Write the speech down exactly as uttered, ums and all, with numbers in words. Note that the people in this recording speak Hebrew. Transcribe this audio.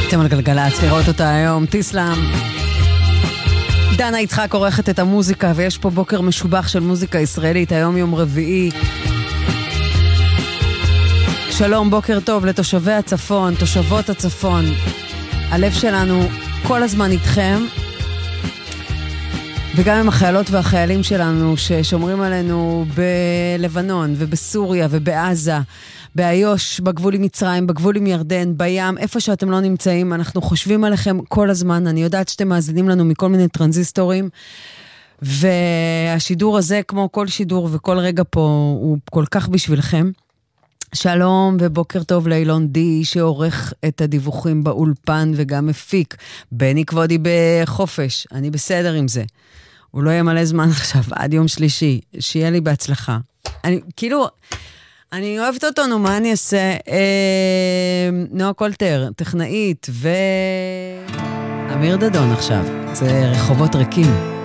אתם על גלגלצ, לראות אותה היום, תיסלאם. דנה יצחק עורכת את המוזיקה, ויש פה בוקר משובח של מוזיקה ישראלית, היום יום רביעי. שלום, בוקר טוב לתושבי הצפון, תושבות הצפון. הלב שלנו כל הזמן איתכם, וגם עם החיילות והחיילים שלנו ששומרים עלינו בלבנון ובסוריה ובעזה, באיו"ש, בגבול עם מצרים, בגבול עם ירדן, בים, איפה שאתם לא נמצאים, אנחנו חושבים עליכם כל הזמן. אני יודעת שאתם מאזינים לנו מכל מיני טרנזיסטורים, והשידור הזה, כמו כל שידור וכל רגע פה, הוא כל כך בשבילכם. שלום ובוקר טוב לאילון די שעורך את הדיווחים באולפן וגם מפיק. בני כבודי בחופש, אני בסדר עם זה. הוא לא יהיה מלא זמן עכשיו, עד יום שלישי. שיהיה לי בהצלחה. אני, כאילו, אני אוהבת אותו, נו, מה אני אעשה? אה, נועה קולטר, טכנאית, ו... אמיר דדון עכשיו. זה רחובות ריקים.